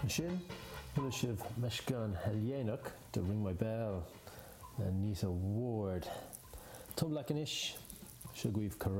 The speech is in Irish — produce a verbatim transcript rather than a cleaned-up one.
Sin, thula sibh meisceán Hellénach de Ring My Bell na Nita Ward. Tum lecanis, seo guibh